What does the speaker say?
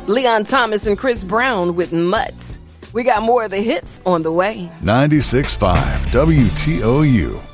Leon Thomas and Chris Brown with Mutt. We got more of the hits on the way. 96.5 WTOU.